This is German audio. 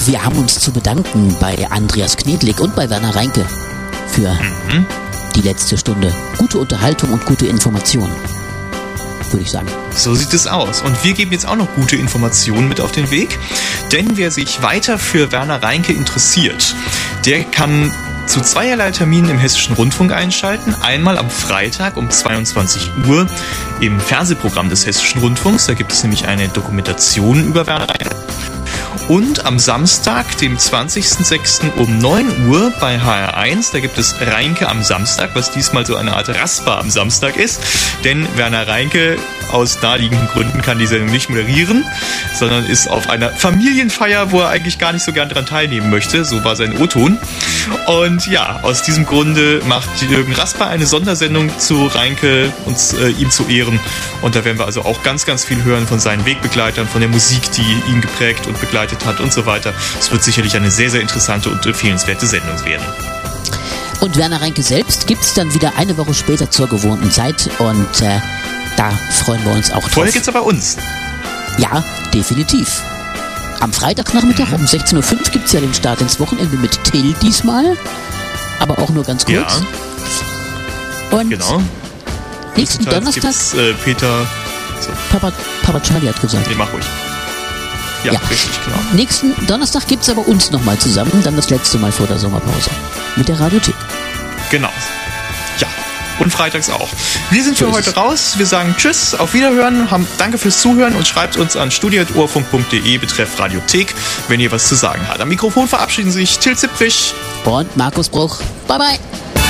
Wir haben uns zu bedanken bei Andreas Knedlik und bei Werner Reinke für die letzte Stunde. Gute Unterhaltung und gute Information, würde ich sagen. So sieht es aus. Und wir geben jetzt auch noch gute Informationen mit auf den Weg. Denn wer sich weiter für Werner Reinke interessiert, der kann zu zweierlei Terminen im Hessischen Rundfunk einschalten. Einmal am Freitag um 22 Uhr im Fernsehprogramm des Hessischen Rundfunks. Da gibt es nämlich eine Dokumentation über Werner Reinke. Und am Samstag, dem 20.06. um 9 Uhr bei HR1, da gibt es Reinke am Samstag, was diesmal so eine Art Rasper am Samstag ist. Denn Werner Reinke aus naheliegenden Gründen kann die Sendung nicht moderieren, sondern ist auf einer Familienfeier, wo er eigentlich gar nicht so gern daran teilnehmen möchte. So war sein O-Ton. Und ja, aus diesem Grunde macht Jürgen Rasper eine Sondersendung zu Reinke, uns ihm zu ehren. Und da werden wir also auch ganz, ganz viel hören von seinen Wegbegleitern, von der Musik, die ihn geprägt und begleitet hat und so weiter. Es wird sicherlich eine sehr, sehr interessante und empfehlenswerte Sendung werden. Und Werner Reinke selbst gibt es dann wieder eine Woche später zur gewohnten Zeit und da freuen wir uns auch drauf. Vorher geht's aber bei uns. Ja, definitiv. Am Freitagnachmittag um 16.05 Uhr gibt es ja den Start ins Wochenende mit Till diesmal, aber auch nur ganz kurz. Ja. Und genau. Nächsten Donnerstag Peter. So. Papa Charlie hat gesagt. Nee, mach ruhig. Ja, richtig, genau. Nächsten Donnerstag gibt es aber uns nochmal zusammen, dann das letzte Mal vor der Sommerpause. Mit der Radiothek. Genau. Ja. Und freitags auch. Wir sind für heute raus. Wir sagen Tschüss, auf Wiederhören. Danke fürs Zuhören und schreibt uns an studio@urfunk.de betreff Radiothek, wenn ihr was zu sagen habt. Am Mikrofon verabschieden sich Till Zipprich und Markus Bruch. Bye bye.